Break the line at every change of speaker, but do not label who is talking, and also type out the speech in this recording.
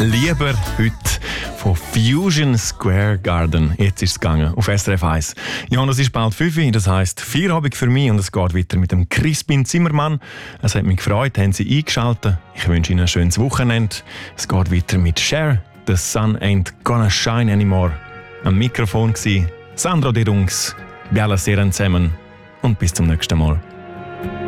Lieber heute von Fusion Square Garden. Jetzt ist es gegangen auf SRF 1. Ja, es ist bald 5 Uhr, das heisst Feierabend für mich und es geht weiter mit dem Crispin Zimmermann. Es hat mich gefreut, haben Sie eingeschaltet. Ich wünsche Ihnen ein schönes Wochenende. Es geht weiter mit Cher. The sun ain't gonna shine anymore. Am Mikrofon war Sandro Dirungs. Wir alle sehr zusammen und bis zum nächsten Mal.